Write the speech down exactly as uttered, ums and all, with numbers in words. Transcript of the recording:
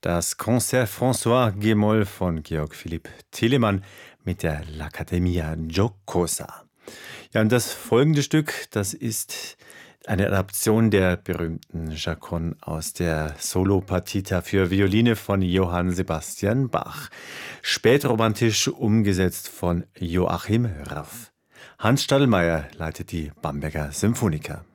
Das Concert François G-Moll von Georg Philipp Telemann mit der L'Accademia Giocosa. Ja, und das folgende Stück, das ist eine Adaption der berühmten Chaconne aus der Solo-Partita für Violine von Johann Sebastian Bach, spätromantisch umgesetzt von Joachim Raff. Hans Stadelmeier leitet die Bamberger Symphoniker.